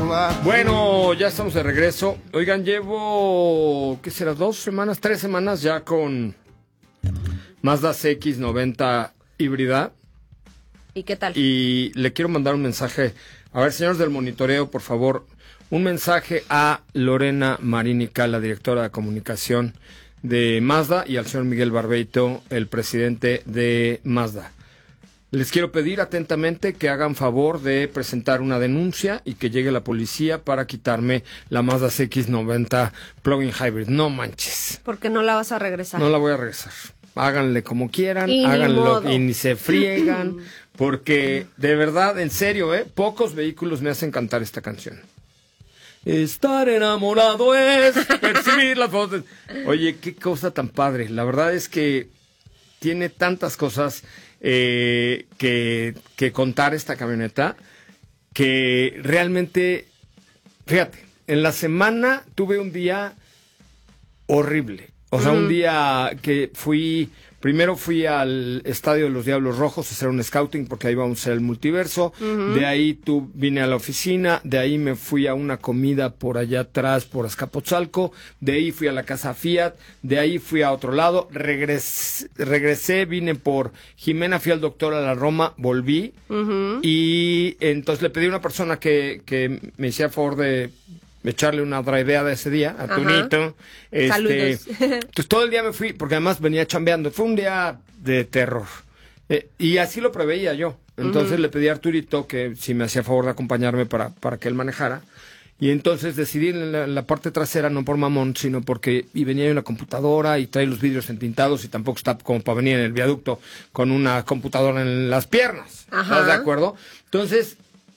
Bueno, ya estamos de regreso. Oigan, llevo, ¿qué será? 2 semanas, 3 semanas ya con Mazda CX-90 híbrida. ¿Y qué tal? Y le quiero mandar un mensaje. A ver, señores del monitoreo, por favor, un mensaje a Lorena Marínica, la directora de comunicación de Mazda, y al señor Miguel Barbeito, el presidente de Mazda. Les quiero pedir atentamente que hagan favor de presentar una denuncia y que llegue la policía para quitarme la Mazda CX-90 Plug-in Hybrid. No manches. ¿Por qué no la vas a regresar? No la voy a regresar. Háganle como quieran, y háganlo y ni se friegan, porque de verdad, en serio, pocos vehículos me hacen cantar esta canción. Estar enamorado es percibir las voces. Oye, qué cosa tan padre. La verdad es que tiene tantas cosas que contar esta camioneta, que realmente, fíjate, en la semana tuve un día horrible. O sea, un día que primero fui al Estadio de los Diablos Rojos a hacer un scouting porque ahí vamos a hacer el multiverso. De ahí vine a la oficina, de ahí me fui a una comida por allá atrás, por Azcapotzalco, de ahí fui a la casa Fiat, de ahí fui a otro lado, regresé, vine por Jimena, fui al doctor a la Roma, volví, y entonces le pedí a una persona que me hiciera favor de echarle una idea de ese día a Tunito. Saludos. Entonces todo el día me fui, porque además venía chambeando. Fue un día de terror. Y así lo preveía yo. Entonces le pedí a Arturito que si me hacía favor de acompañarme para que él manejara. Y entonces decidí en la parte trasera, no por mamón, sino porque venía en una computadora y trae los vidrios entintados y tampoco está como para venir en el viaducto con una computadora en las piernas. ¿Estás de acuerdo? Entonces,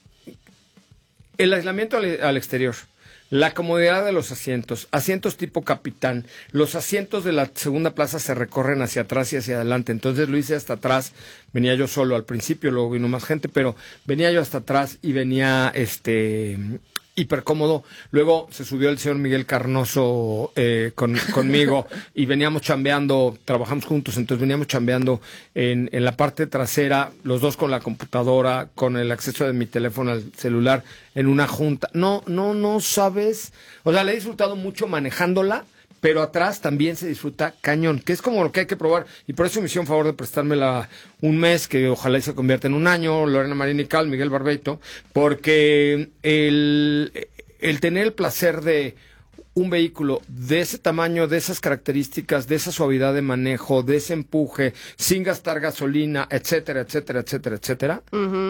el aislamiento al exterior, la comodidad de los asientos tipo capitán, los asientos de la segunda plaza se recorren hacia atrás y hacia adelante, entonces lo hice hasta atrás, venía yo solo al principio, luego vino más gente, pero venía yo hasta atrás y venía hiper cómodo. Luego se subió el señor Miguel Carnoso conmigo y veníamos chambeando, trabajamos juntos, entonces veníamos chambeando en la parte trasera, los dos con la computadora, con el acceso de mi teléfono al celular, en una junta. No sabes. O sea, le he disfrutado mucho manejándola, pero atrás también se disfruta cañón, que es como lo que hay que probar, y por eso me hicieron favor de prestármela un mes, que ojalá y se convierta en un año, Lorena Marínica, Miguel Barbeito, porque el tener el placer de un vehículo de ese tamaño, de esas características, de esa suavidad de manejo, de ese empuje, sin gastar gasolina, etcétera, etcétera, etcétera, etcétera,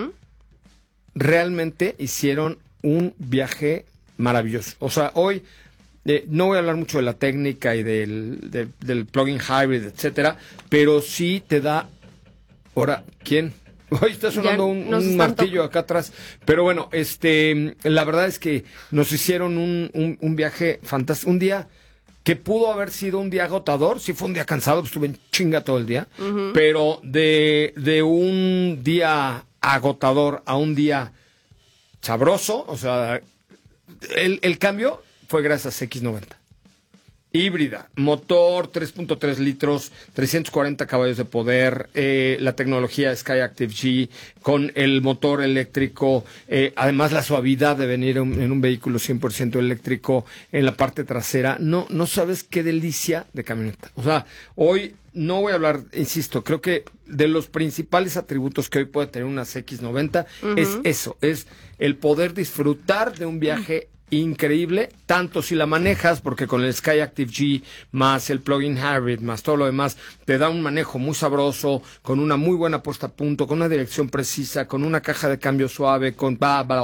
realmente hicieron un viaje maravilloso. O sea, hoy no voy a hablar mucho de la técnica y del plug-in hybrid, etcétera, pero sí te da... Ahora, ¿quién? Hoy está sonando un martillo acá atrás. Pero bueno, la verdad es que nos hicieron un viaje fantástico. Un día que pudo haber sido un día agotador. Sí fue un día cansado, pues estuve en chinga todo el día. Pero de un día agotador a un día sabroso, o sea, el cambio fue gracias a X90. Híbrida, motor 3.3 litros, 340 caballos de poder, la tecnología SkyActiv G con el motor eléctrico, además la suavidad de venir en un vehículo 100% eléctrico en la parte trasera. No sabes qué delicia de camioneta. O sea, hoy no voy a hablar, insisto, creo que de los principales atributos que hoy puede tener una CX90 es eso, es el poder disfrutar de un viaje increíble, tanto si la manejas, porque con el SkyActiv G más el plug-in hybrid más todo lo demás te da un manejo muy sabroso, con una muy buena puesta a punto, con una dirección precisa, con una caja de cambio suave, con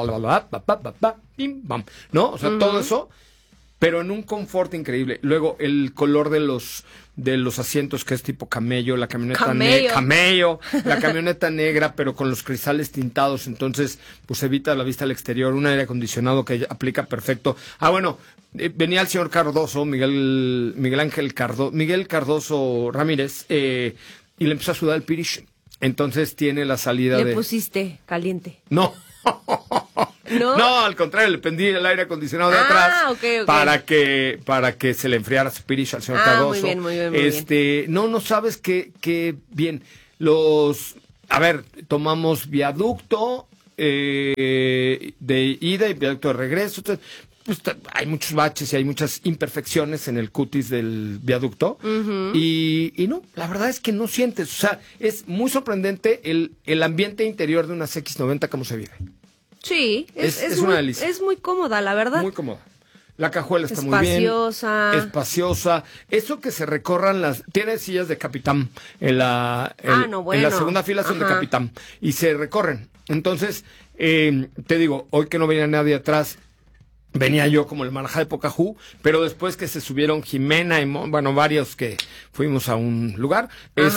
pim, bam, ¿no? O sea, todo eso, pero en un confort increíble. Luego el color de los asientos, que es tipo camello, la camioneta camello, la camioneta negra, pero con los cristales tintados, entonces pues evita la vista al exterior, un aire acondicionado que aplica perfecto. Bueno, venía el señor Cardoso, Miguel Cardoso Ramírez, y le empezó a sudar el pirish. Entonces tiene la salida ¿Le pusiste caliente? No. No, al contrario, le prendí el aire acondicionado de atrás okay. para que se le enfriara su pirish al señor Cardoso. Muy bien. No sabes qué bien. Tomamos viaducto, de ida y viaducto de regreso. Entonces, pues, hay muchos baches y hay muchas imperfecciones en el cutis del viaducto. Y no, la verdad es que no sientes. O sea, es muy sorprendente el ambiente interior de una CX90 como se vive. Sí, es una muy, delicia. es muy cómoda, la verdad. Muy cómoda. La cajuela está muy bien. Espaciosa. Eso que se recorran tiene sillas de capitán. En la segunda fila son de capitán. Y se recorren. Entonces, te digo, hoy que no venía nadie atrás, venía yo como el marajá de Pocahú, pero después que se subieron Jimena y varios que fuimos a un lugar,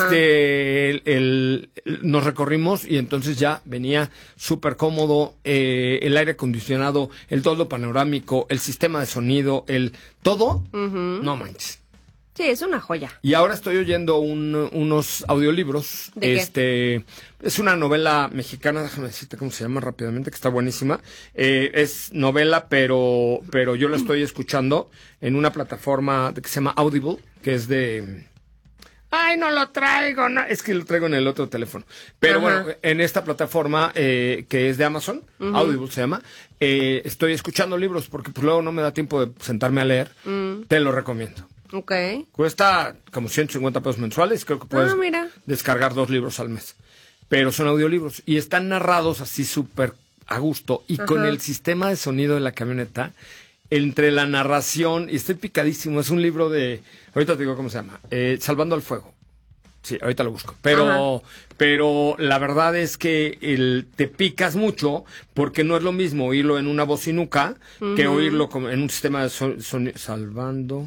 nos recorrimos y entonces ya venía súper cómodo, el aire acondicionado, el toldo panorámico, el sistema de sonido, todo, no manches. Sí, es una joya. Y ahora estoy oyendo unos audiolibros. ¿De qué? Es una novela mexicana, déjame decirte cómo se llama rápidamente, que está buenísima. Es novela, pero yo la estoy escuchando en una plataforma que se llama Audible, que es de... ¡Ay, no lo traigo! No, es que lo traigo en el otro teléfono. Pero bueno, en esta plataforma que es de Amazon, Audible se llama, estoy escuchando libros porque pues luego no me da tiempo de sentarme a leer. Te lo recomiendo. Ok. Cuesta como 150 pesos mensuales. Creo que puedes descargar 2 libros al mes. Pero son audiolibros. Y están narrados así súper a gusto. Y con el sistema de sonido de la camioneta, entre la narración, y estoy picadísimo. Es un libro de... Ahorita te digo cómo se llama. Salvando al fuego. Sí, ahorita lo busco. Pero la verdad es que te picas mucho porque no es lo mismo oírlo en una bocinuca que oírlo en un sistema de sonido. Salvando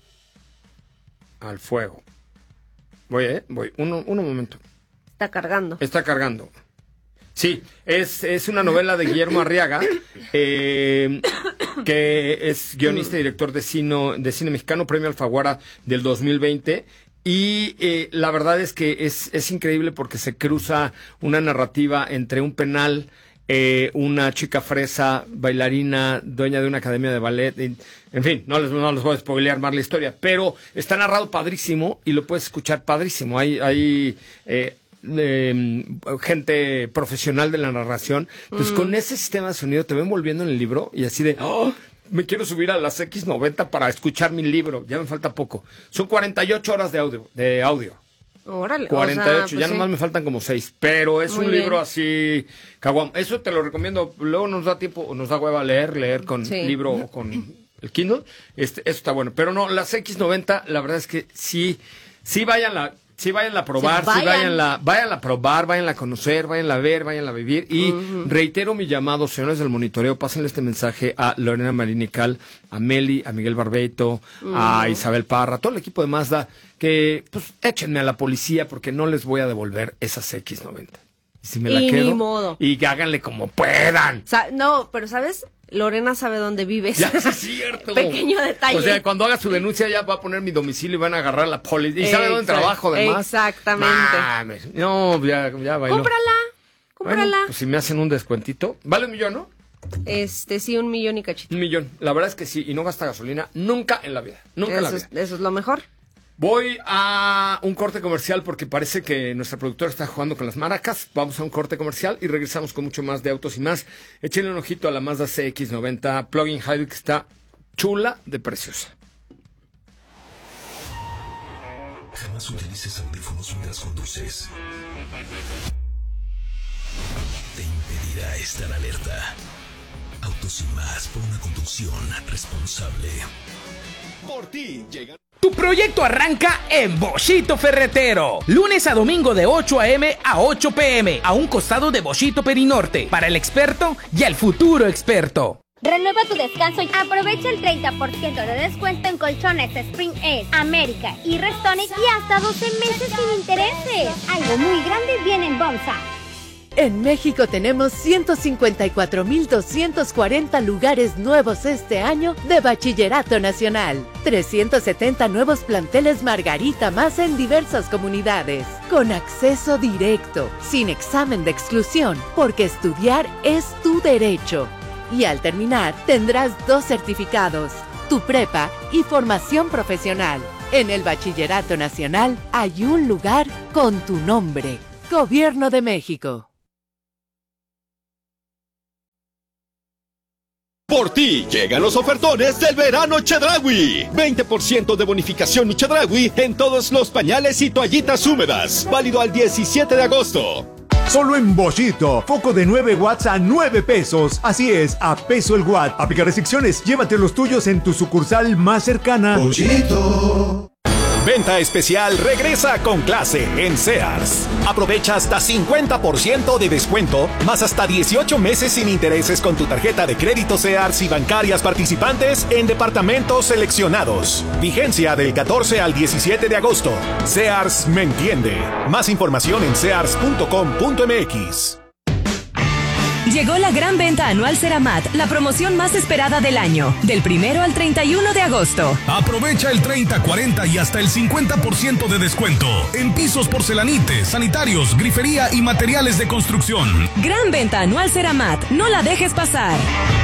al fuego. Voy. Un momento. Está cargando. Sí, es una novela de Guillermo Arriaga, que es guionista y director de cine mexicano, Premio Alfaguara del 2020. Y la verdad es que es increíble porque se cruza una narrativa entre un penal, una chica fresa, bailarina, dueña de una academia de ballet, en fin, no les voy a spoilear más la historia, pero está narrado padrísimo y lo puedes escuchar padrísimo. Hay gente profesional de la narración. Entonces, con ese sistema de sonido te ven volviendo en el libro y así de... ¡Oh! Me quiero subir a las X90 para escuchar mi libro. Ya me falta poco. Son 48 horas de audio. Órale. 48, pues ya nomás me faltan como 6, pero es un libro así, caguam. Eso te lo recomiendo. Luego nos da tiempo, nos da hueva leer con libro o con el Kindle. Eso está bueno. Pero no, las X90, la verdad es que sí vayan a probar, vayan a probar, vayan a conocer, vayan a ver, vayan a vivir. Y reitero mi llamado, señores del monitoreo, pásenle este mensaje a Lorena Marinical, a Meli, a Miguel Barbeito, a Isabel Parra, todo el equipo de Mazda, que pues échenme a la policía porque no les voy a devolver esas X90. Y si me la quedo, ni modo. Y háganle como puedan. No, pero ¿sabes? Lorena sabe dónde vives. Ya, es cierto. Pequeño detalle. O sea, cuando haga su denuncia ya va a poner mi domicilio y van a agarrar a la policía. Y sabe dónde trabajo, además. Exactamente. No, ya bailó. Cómprala. Bueno, pues si me hacen un descuentito. ¿Vale $1 millón, no? Sí, 1 millón y cachito. $1 millón. La verdad es que sí. Y no gasta gasolina nunca en la vida. Nunca en la vida. Eso es lo mejor. Voy a un corte comercial porque parece que nuestra productora está jugando con las maracas. Vamos a un corte comercial y regresamos con mucho más de autos y más. Échenle un ojito a la Mazda CX-90 Plug-in Hybrid, que está chula de preciosa. Jamás utilices audífonos mientras conduces. Te impedirá estar alerta. Autos y más por una conducción responsable. Por ti llega. Tu proyecto arranca en Boschito Ferretero. Lunes a domingo de 8 a.m. a 8 p.m. a un costado de Boschito Perinorte. Para el experto y el futuro experto. Renueva tu descanso y aprovecha el 30% de descuento en colchones Spring Air, América y Restonic y hasta 12 meses sin intereses. Algo muy grande viene en Bomsa. En México tenemos 154,240 lugares nuevos este año de Bachillerato Nacional. 370 nuevos planteles Margarita más en diversas comunidades. Con acceso directo, sin examen de exclusión, porque estudiar es tu derecho. Y al terminar, tendrás 2 certificados, tu prepa y formación profesional. En el Bachillerato Nacional hay un lugar con tu nombre. Gobierno de México. Por ti llegan los ofertones del verano Chedraui. 20% de bonificación y Chedraui en todos los pañales y toallitas húmedas. Válido al 17 de agosto. Solo en Boschito, foco de 9 watts a 9 pesos. Así es, a peso el watt. Aplica restricciones, llévate los tuyos en tu sucursal más cercana. Boschito. Venta especial regresa con clase en Sears. Aprovecha hasta 50% de descuento, más hasta 18 meses sin intereses con tu tarjeta de crédito Sears y bancarias participantes en departamentos seleccionados. Vigencia del 14 al 17 de agosto. Sears me entiende. Más información en sears.com.mx. Llegó la gran venta anual Ceramat, la promoción más esperada del año, del 1 al 31 de agosto. Aprovecha el 30, 40 y hasta el 50% de descuento en pisos porcelanites, sanitarios, grifería y materiales de construcción. Gran venta anual Ceramat, no la dejes pasar.